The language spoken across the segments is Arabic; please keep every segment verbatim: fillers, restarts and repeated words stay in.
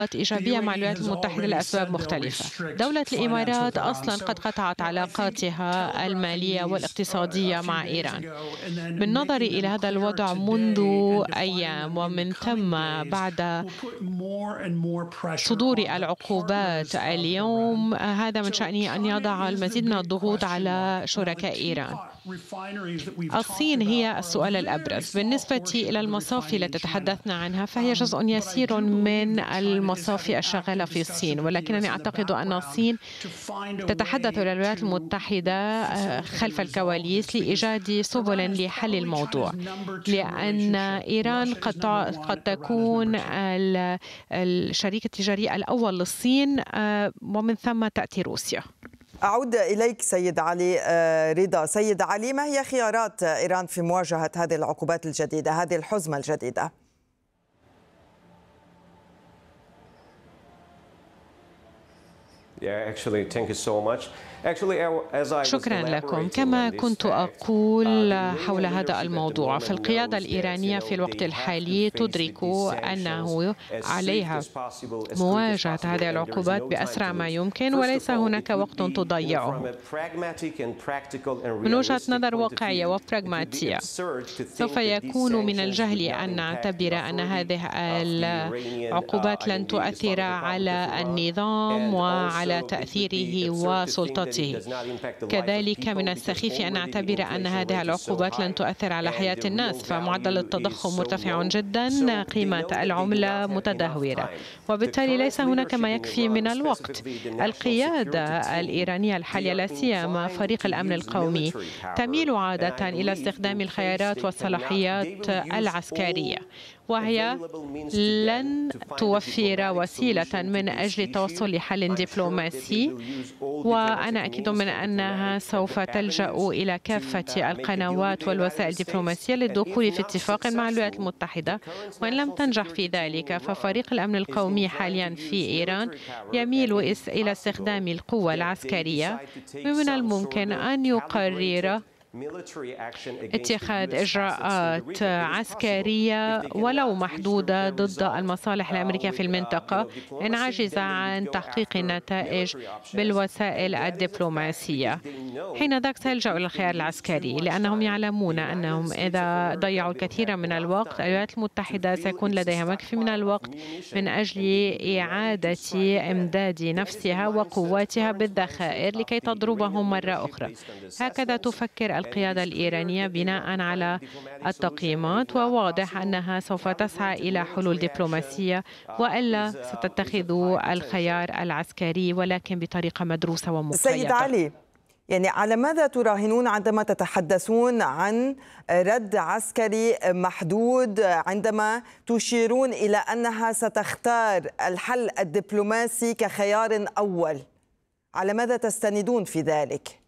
إيجابية مع الولايات المتحدة لأسباب مختلفة. دولة الإمارات أصلا قد قطعت علاقاتها المالية والاقتصادية مع إيران. بالنظر إلى هذا الوضع منذ أيام، ومن ثم بعد صدور العقوبات اليوم، هذا من شأنه أن يضع المزيد من الضغوط على شركاء إيران. الصين هي السؤال الأبرز. بالنسبة إلى المصافي التي تحدثنا عنها، فهي جزء يسير من المصافي الشغالة في الصين، ولكنني أعتقد أن الصين تتحدث إلى الولايات المتحدة خلف الكواليس لإيجاد سبل لحل الموضوع، لأن إيران قد قد تكون الشريك التجاري الأول للصين، ومن ثم تأتي روسيا. أعود إليك سيد علي رضا. سيد علي، ما هي خيارات إيران في مواجهة هذه العقوبات الجديدة، هذه الحزمة الجديدة؟ Yeah, actually, thank you so much. شكرا لكم. كما كنت أقول حول هذا الموضوع، فالقيادة الإيرانية في الوقت الحالي تدرك أنه عليها مواجهة هذه العقوبات بأسرع ما يمكن، وليس هناك وقت تضيعه. من وجهة نظر واقعية وبراغماتية، سوف يكون من الجهل أن نعتبر أن هذه العقوبات لن تؤثر على النظام وعلى تأثيره وسلطته. كذلك من السخيف أن نعتبر أن هذه العقوبات لن تؤثر على حياة الناس، فمعدل التضخم مرتفع جدا، قيمة العملة متدهورة، وبالتالي ليس هناك ما يكفي من الوقت. القيادة الإيرانية الحالية، لا سيما فريق الأمن القومي، تميل عادة إلى استخدام الخيارات والصلاحيات العسكرية، وهي لن توفر وسيلة من أجل التوصل لحل دبلوماسي، وأنا أكيد من أنها سوف تلجأ إلى كافة القنوات والوسائل الدبلوماسية للدخول في اتفاق مع الولايات المتحدة. وإن لم تنجح في ذلك، ففريق الأمن القومي حاليا في إيران يميل إلى استخدام القوة العسكرية، ومن الممكن أن يقرر اتخاذ إجراءات عسكرية ولو محدودة ضد المصالح الأمريكية في المنطقة إن عجز عن تحقيق النتائج بالوسائل الدبلوماسية. حين ذاك سيلجأ إلى الخيار العسكري، لأنهم يعلمون أنهم إذا ضيعوا الكثير من الوقت، الولايات المتحدة سيكون لديها مكفي من الوقت من أجل إعادة إمداد نفسها وقواتها بالذخائر لكي تضربهم مرة أخرى. هكذا تفكر القيادة الإيرانية بناء على التقييمات، وواضح أنها سوف تسعى إلى حلول دبلوماسية، وإلا ستتخذ الخيار العسكري، ولكن بطريقة مدروسة ومقيدة. سيد علي، يعني على ماذا تراهنون عندما تتحدثون عن رد عسكري محدود، عندما تشيرون إلى أنها ستختار الحل الدبلوماسي كخيار أول؟ على ماذا تستندون في ذلك؟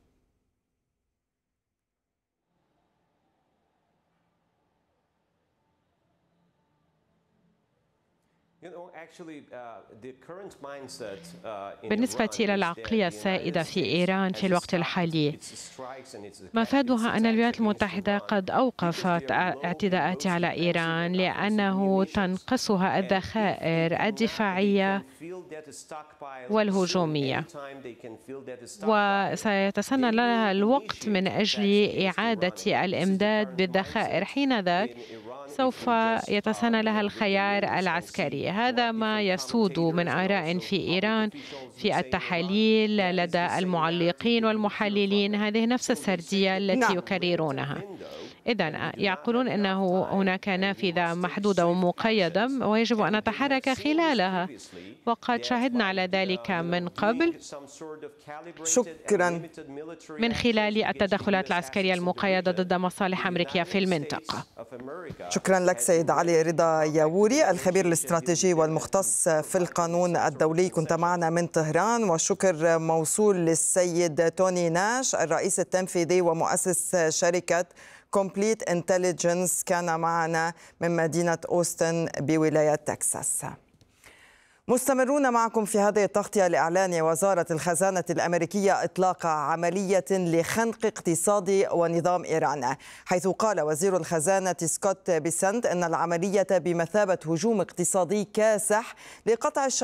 بالنسبة إلى العقلية السائدة في إيران في الوقت الحالي، مفادها أن الولايات المتحدة قد أوقفت اعتداءات على إيران لأنه تنقصها الذخائر الدفاعية والهجومية، وسيتسنى لها الوقت من أجل إعادة الإمداد بالذخائر. حين ذاك سوف يتسنى لها الخيار العسكري. هذا ما يسود من آراء في إيران في التحاليل لدى المعلقين والمحللين، هذه نفس السردية التي يكررونها. إذن يقولون أنه هناك نافذة محدودة ومقيدة ويجب أن نتحرك خلالها، وقد شاهدنا على ذلك من قبل شكرا من خلال التدخلات العسكرية المقيدة ضد مصالح أمريكية في المنطقة. شكرا لك سيد علي رضا ياوري، الخبير الاستراتيجي والمختص في القانون الدولي، كنت معنا من طهران. والشكر موصول للسيد توني ناش، الرئيس التنفيذي ومؤسس شركة كومبليت انتليجنس، كان معنا من مدينة أوستن بولاية تكساس. مستمرون معكم في هذه التغطية لإعلان وزارة الخزانة الأمريكية إطلاق عملية لخنق اقتصاد ونظام إيران، حيث قال وزير الخزانة سكوت بيسنت أن العملية بمثابة هجوم اقتصادي كاسح لقطع